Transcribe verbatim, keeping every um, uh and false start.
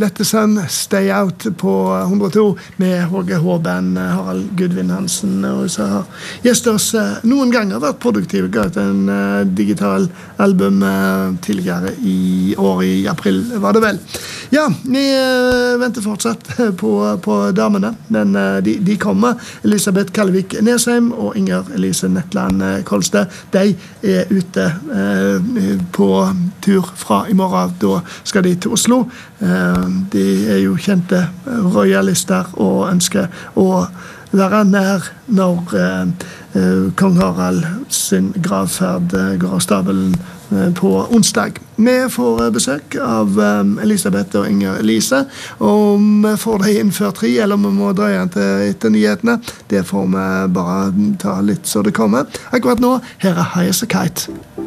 Let the Sun Stay Out på hundre og to med Håge Håben, Harald Gudvin Hansen, og så har gjest oss noen ganger vært produktive, gatt en digital album tidligere i år, i april var det vel. Ja, vi venter fortsatt på, på damene, men de, de kommer. Elisabeth Kallevik Nesheim og Inger Elise Netland Kolstad, de er ute eh, på tur fra i morgen. Da skal de til Oslo. Eh, de er jo kjente royalister og ønsker å være nær når eh, kong Harald sin gravferd eh, går av stabelen eh, på onsdag. Vi får besøk av um, Elisabeth og Inger Elise, og vi får det inn før tre, eller vi må drøye den til etter nyhetene. Det får vi bare ta litt så det kommer. Akkurat nå, her er High as a Kite.